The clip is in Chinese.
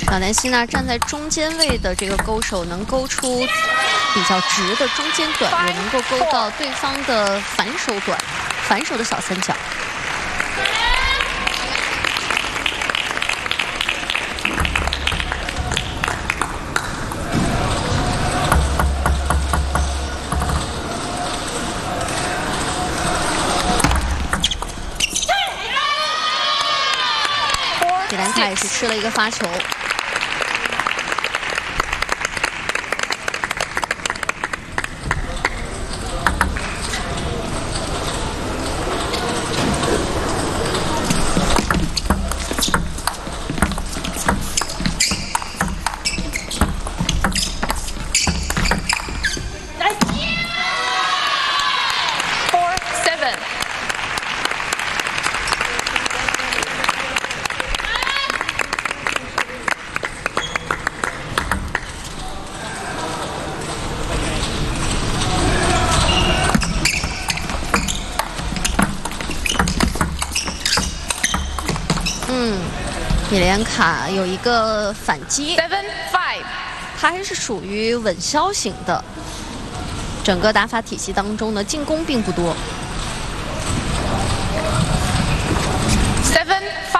小南希娜站在中间位的这个勾手，能勾出比较直的中间短，也能够勾到对方的反手短、反手的小三角。 比兰卡也是吃了一个发球。米连卡有一个反击 7-5， 他还是属于稳削型的。整个打法体系当中呢，进攻并不多。 7-5。